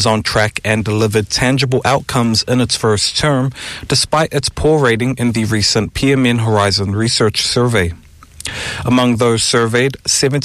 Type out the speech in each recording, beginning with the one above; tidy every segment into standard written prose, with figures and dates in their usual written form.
on track and delivered tangible outcomes in its first term, despite its poor rating in the recent PMN Horizon Research Survey. Among those surveyed,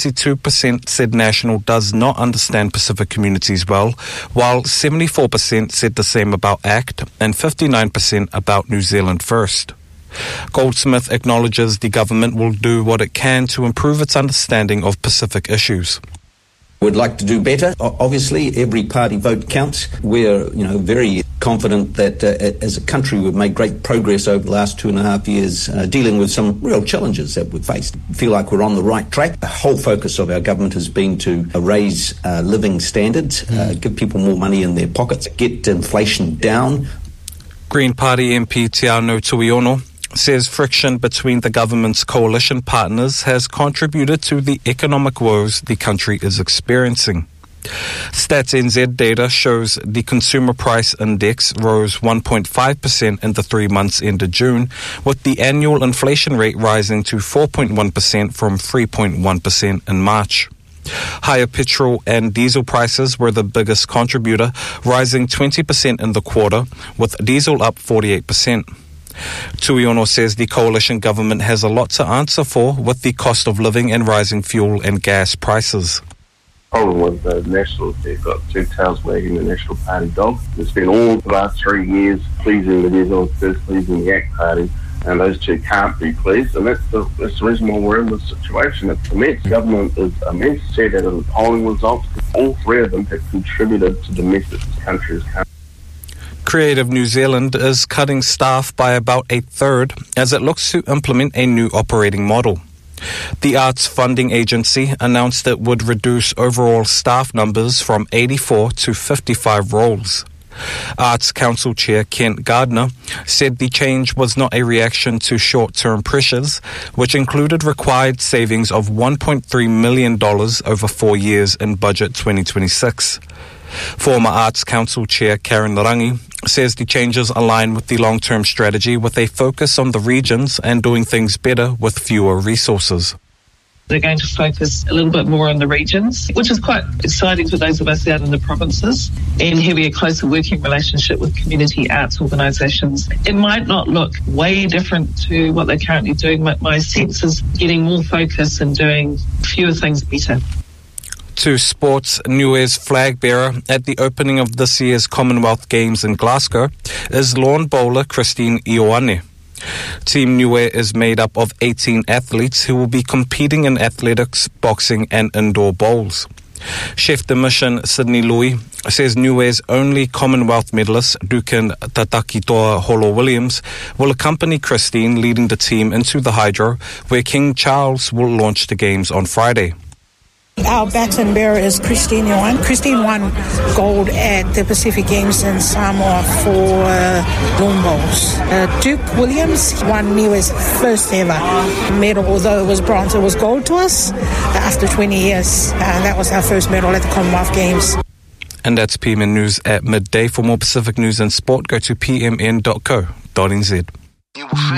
72% said National does not understand Pacific communities well, while 74% said the same about ACT and 59% about New Zealand First. Goldsmith acknowledges the government will do what it can to improve its understanding of Pacific issues. We'd like to do better. Obviously, every party vote counts. We're, very confident that as a country we've made great progress over the last 2.5 years dealing with some real challenges that we've faced. Feel like we're on the right track. The whole focus of our government has been to raise living standards, give people more money in their pockets, get inflation down. Green Party MP Te Anau Tuiono says friction between the government's coalition partners has contributed to the economic woes the country is experiencing. Stats NZ data shows the consumer price index rose 1.5% in the 3 months ended June, with the annual inflation rate rising to 4.1% from 3.1% in March. Higher petrol and diesel prices were the biggest contributor, rising 20% in the quarter, with diesel up 48%. Tuiono says the coalition government has a lot to answer for with the cost of living and rising fuel and gas prices. Problem with the National, they've got two tails wagging the National Party dog. It's been all the last 3 years pleasing the New Zealand First, pleasing the ACT Party, and those two can't be pleased, and that's the reason why we're in this situation. It's immense. The government is immense. See that in the polling results. All three of them have contributed to the mess that this country has come. Creative New Zealand is cutting staff by about a third as it looks to implement a new operating model. The Arts Funding Agency announced it would reduce overall staff numbers from 84 to 55 roles. Arts Council Chair Kent Gardner said the change was not a reaction to short-term pressures, which included required savings of $1.3 million over 4 years in Budget 2026. Former Arts Council Chair Karen Narangi says the changes align with the long-term strategy with a focus on the regions and doing things better with fewer resources. They're going to focus a little bit more on the regions, which is quite exciting for those of us out in the provinces, and having a closer working relationship with community arts organisations. It might not look way different to what they're currently doing, but my sense is getting more focus and doing fewer things better. To sports, Niue's flag bearer at the opening of this year's Commonwealth Games in Glasgow is lawn bowler Christine Ioane. Team Niue is made up of 18 athletes who will be competing in athletics, boxing and indoor bowls. Chef de mission Sydney Louis says Niue's only Commonwealth medalist, Dukin Tatakitoa Holo Williams, will accompany Christine leading the team into the hydro, where King Charles will launch the games on Friday. Our baton bearer is Christine Ioane. Christine won gold at the Pacific Games in Samoa for lawn bowls. Duke Williams won Niue's first ever medal, although it was bronze. It was gold to us after 20 years. That was our first medal at the Commonwealth Games. And that's PMN News at midday. For more Pacific news and sport, go to pmn.co.nz.